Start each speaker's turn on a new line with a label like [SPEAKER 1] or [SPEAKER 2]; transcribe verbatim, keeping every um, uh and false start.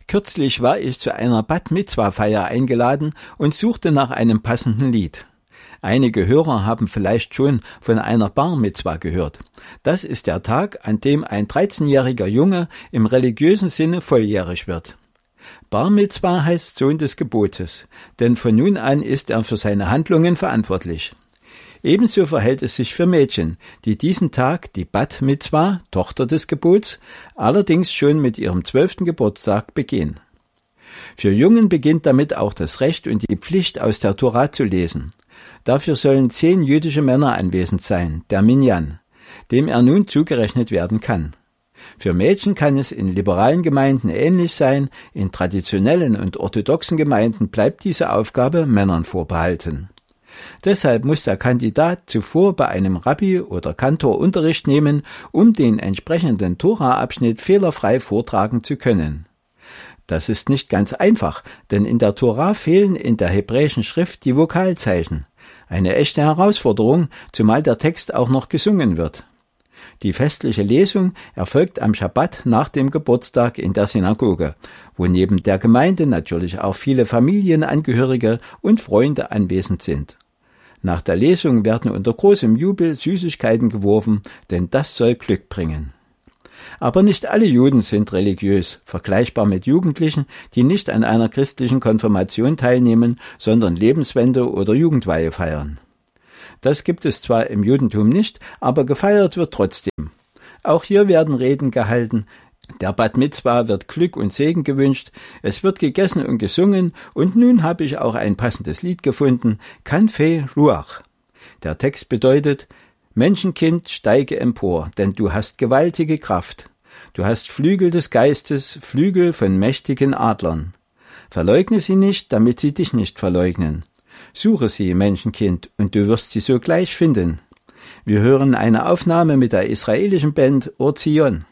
[SPEAKER 1] Kürzlich war ich zu einer Bat Mitzwa-Feier eingeladen und suchte nach einem passenden Lied. Einige Hörer haben vielleicht schon von einer Bar Mitzwa gehört. Das ist der Tag, an dem ein dreizehnjähriger Junge im religiösen Sinne volljährig wird. Bar Mitzwa heißt Sohn des Gebotes, denn von nun an ist er für seine Handlungen verantwortlich. Ebenso verhält es sich für Mädchen, die diesen Tag, die Bat Mitzwa, Tochter des Gebots, allerdings schon mit ihrem zwölften Geburtstag begehen. Für Jungen beginnt damit auch das Recht und die Pflicht, aus der Tora zu lesen. Dafür sollen zehn jüdische Männer anwesend sein, der Minyan, dem er nun zugerechnet werden kann. Für Mädchen kann es in liberalen Gemeinden ähnlich sein, in traditionellen und orthodoxen Gemeinden bleibt diese Aufgabe Männern vorbehalten. Deshalb muss der Kandidat zuvor bei einem Rabbi oder Kantor Unterricht nehmen, um den entsprechenden Tora-Abschnitt fehlerfrei vortragen zu können. Das ist nicht ganz einfach, denn in der Tora fehlen in der hebräischen Schrift die Vokalzeichen. Eine echte Herausforderung, zumal der Text auch noch gesungen wird. Die festliche Lesung erfolgt am Schabbat nach dem Geburtstag in der Synagoge, wo neben der Gemeinde natürlich auch viele Familienangehörige und Freunde anwesend sind. Nach der Lesung werden unter großem Jubel Süßigkeiten geworfen, denn das soll Glück bringen. Aber nicht alle Juden sind religiös, vergleichbar mit Jugendlichen, die nicht an einer christlichen Konfirmation teilnehmen, sondern Lebenswende oder Jugendweihe feiern. Das gibt es zwar im Judentum nicht, aber gefeiert wird trotzdem. Auch hier werden Reden gehalten, der Bat Mitzwa wird Glück und Segen gewünscht, es wird gegessen und gesungen und nun habe ich auch ein passendes Lied gefunden, Kanfei Ruach. Der Text bedeutet, Menschenkind, steige empor, denn du hast gewaltige Kraft. Du hast Flügel des Geistes, Flügel von mächtigen Adlern. Verleugne sie nicht, damit sie dich nicht verleugnen. Suche sie, Menschenkind, und du wirst sie sogleich finden. Wir hören eine Aufnahme mit der israelischen Band Or Zion.